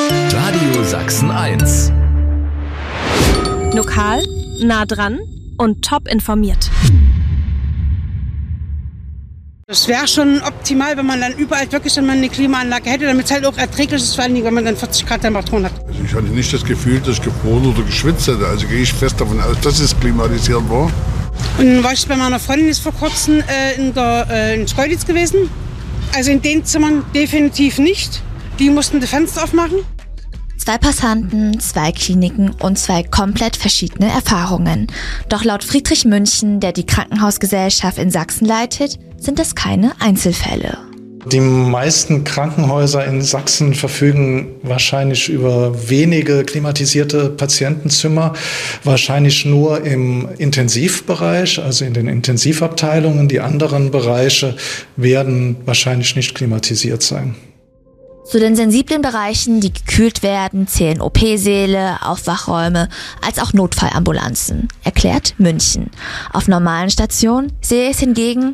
Radio Sachsen 1. Lokal, nah dran und top informiert. Es wäre schon optimal, wenn man dann überall wirklich dann mal eine Klimaanlage hätte, damit es halt auch erträglich ist, vor allem wenn man dann 40 Grad Temperaturen hat. Also ich hatte nicht das Gefühl, dass ich gefroren oder geschwitzt hätte. Also gehe ich fest davon aus, dass es klimatisiert war. Und dann war ich bei meiner Freundin jetzt vor kurzem in Schkeuditz gewesen. Also in den Zimmern definitiv nicht. Die mussten die Fenster aufmachen. 2 Passanten, 2 Kliniken und 2 komplett verschiedene Erfahrungen. Doch laut Friedrich München, der die Krankenhausgesellschaft in Sachsen leitet, sind das keine Einzelfälle. Die meisten Krankenhäuser in Sachsen verfügen wahrscheinlich über wenige klimatisierte Patientenzimmer, wahrscheinlich nur im Intensivbereich, also in den Intensivabteilungen. Die anderen Bereiche werden wahrscheinlich nicht klimatisiert sein. Zu den sensiblen Bereichen, die gekühlt werden, zählen OP-Säle, Aufwachräume als auch Notfallambulanzen, erklärt München. Auf normalen Stationen sehe es hingegen